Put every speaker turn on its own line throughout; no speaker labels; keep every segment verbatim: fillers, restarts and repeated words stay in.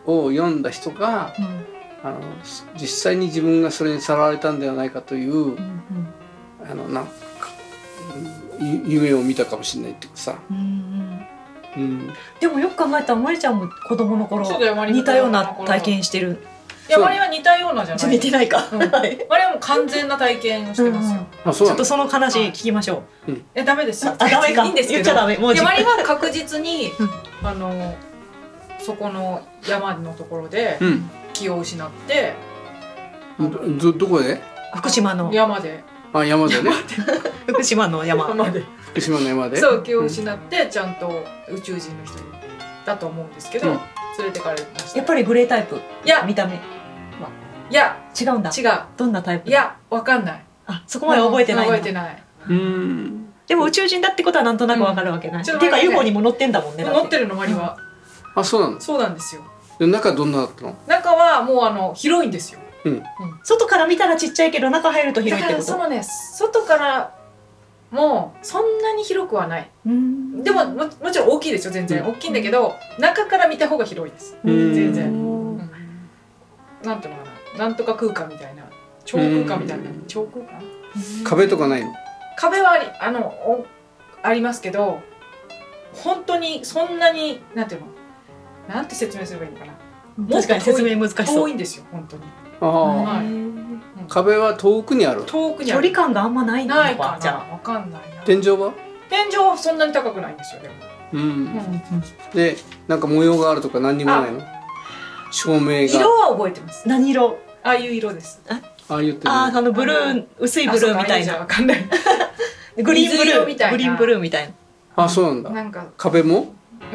を読んだ人が、うん、あの実際に自分がそれにさらわれたんではないかという、うんうん、あのなんか夢を見たかもしれないっていうかさ、うん
うん、でもよく考えたらまりちゃんも子供の頃似たような体験してる。
いや、マリは似たようなじゃない。
似てないか。
うん、マリはもう完全な体験をしてますよ。
うんうん、ちょっとその話聞きましょう。
はい、え、ダメですよ。
あ、ダメか。
いいんですけど。
言っちゃダメ。もう
マリは確実に、うん、あのそこの山のところで気を失って、
うん、どどこで？
福島の
山で。
あ、山でね。
福島の山。
山で。
福島の山で。
そう、気を失ってちゃんと宇宙人の人だと思うんですけど、うん、連れてかれました。
やっぱりグレータイプ。
いや、
見た目。
いや、
違うんだ。
違う。
どんなタイプ？
いや、わかんない。
あ、そこまで覚えてない。
覚えてない。
うん。
でも宇宙人だってことはなんとなくわかるわけない。ていうか ユーフォー にも乗ってんだもんね。
乗ってるのマリは。
あ、そうなんだ。
そうなんですよ。
で、中どんなだったの？
中はもうあの広いんですよ。
うん。
外から見たらちっちゃいけど中入ると広いってこと？
だからそのね、外からもうそんなに広くはない。でもももちろん大きいですよ、全然大きいんだけど、中から見た方が広いです。全然。なんていうのかな。なんとか空間みたいな、超空間みたいな、超空間？
壁とかないの？
壁はあり、あのおありますけど、本当にそんなになんていうの、なんて説明すればいいのかな。
確かに説明難しそう。
遠いんですよ、本当に。
ああ、はい。壁は遠くにある。
遠くにある。
距離感があんまないのか。
ないかな。わかんないな。
天井は？
天井はそんなに高くないんですよ、でも。
うん。で、なんか模様があるとか何にもないの？照明が。
色は覚えてます。
何色？
ああいう色です。
ああいうって。
ああ、あのブルー、薄いブルーみたいな。
わかんない。
グリーンブルーみたいな。グリーンブルーみたいな。
あ、そうなんだ。
なんか
壁も？
うん。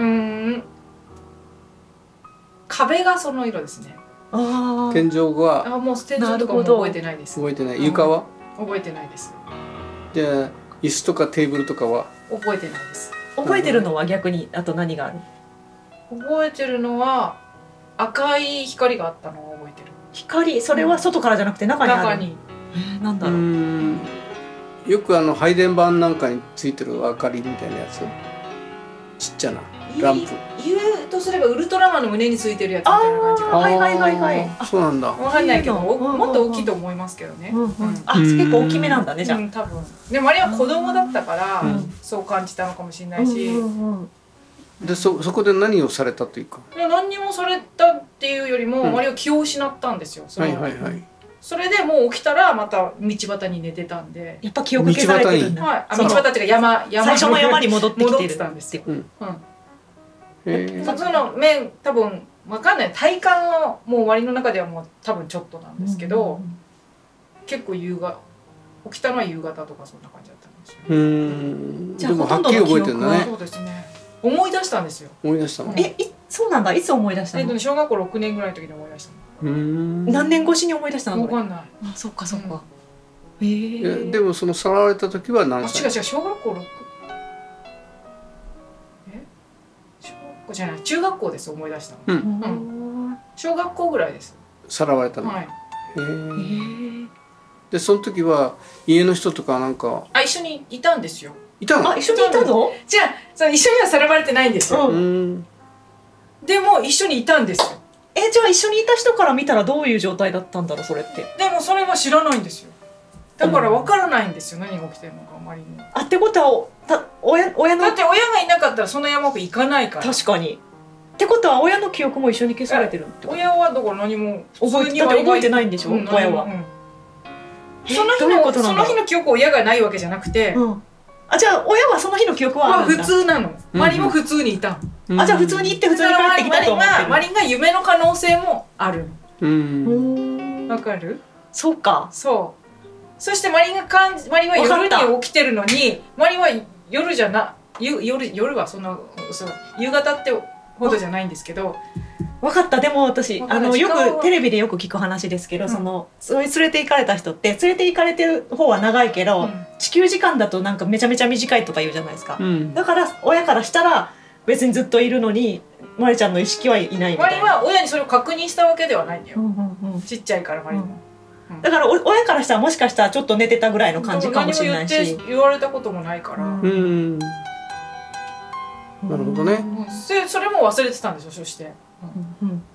壁がその色ですね。
ああ。
天井は？
あ、もう天井とかも覚えてないです。
覚えてない。床は？
覚えてないです。
じゃあ椅子とかテーブルとかは？
覚えてないです。
覚えてるのは逆にあと何がある？
覚えてるのは赤い光があったのを覚えてる。
光、それは外からじゃなくて中にある？
中に。
えー、なんだろう。
よくあの配電盤なんかについてる明かりみたいなやつ。ちっちゃなランプ。
言うとすればウルトラマンの胸についてるやつみたいな感じが。
はいはいはいはい。
そうなんだ。
わかんないけど、もっと大きいと思いますけどね。
あ、結構大きめなんだね、じゃあ。
多分。でもあれは子供だったからそう感じたのかもしれないし。
で、そそこで何をされたというか。
いや、何にもされたっていうよりも、マリは気を失ったんですよ。
はいはいはい。
それでもう起きたらまた道端に寝てたんで。
やっぱ記憶消されてるんだ。
はい。道端っていうか山山。
最初の山に戻ってきてる。
たんですよ。うん。
そ
その面多分わかんない。体感はもう割の中ではもう多分ちょっとなんですけど、結構夕方起きたのは夕方とかそんな感じだったんですよ。
うん。でもはっきり覚えてるんだね。
そうですね。思い出したんですよ。
思い出したの？
え、そうなんだ。いつ思い出したの？
えっと小学校ろくねんぐらいの時に思い出したの。
うん。
何年越しに思い出したの？
わかんない。
あ、そっかそっか。ええ。
でもそのさらわれた時は何歳？
違う違う、小学校ろく。え？小学校じゃない、中学校です。思い出したの。うん。小学校ぐらいです。
さらわれたの。
はい。へ
え。でその時は家の人とかなんか。
あ、一緒にいたんですよ。
いたの？
あ、一緒にいたの？
じゃあ、その一緒にはさらわれてないんですよ。でも一緒にいたんですよ。
え、じゃあ一緒にいた人から見たらどういう状態だったんだろう、それって。
でもそれは知らないんですよ。だからわからないんですよ、何が起きてるのかあまりに。
あ、ってことはた親親の
だって親がいなかったらその山奥行かないから。
確かに。ってことは親の記憶も一緒に消されてるってこと？
親はだから何も
覚えてだって覚えてないんでしょ、親は。
その日のその日の記憶親がないわけじゃなくて。
あ、じゃあ親はその日の記憶はあるんだ。
普通なの。マリも普通にいた。
あ、じゃあ普通に行って普通に帰ってきたと思ってる。
マリが夢の可能性もある。
うん。
わかる？
そうか。
そう。そしてマリが感じマリは夜に起きてるのに、マリは夜じゃな夜夜はそのそう夕方ってほどじゃないんですけど。
分かった。でも私あのよくテレビでよく聞く話ですけど、うん、そのそれ連れて行かれた人って連れて行かれてる方は長いけど、うん、地球時間だとなんかめちゃめちゃ短いとか言うじゃないですか、うん、だから親からしたら別にずっといるのにマリちゃんの意識はいないみたいな。
マリは親にそれを確認したわけではないんだよ、うんうんうん、ちっちゃいからマリも、
うんうん、だから親からしたらもしかしたらちょっと寝てたぐらいの感じかもしれないし、
何も言って言われたこともないから、うん、
なるほどね、
それも忘れてたんでしょ、そして、うんうん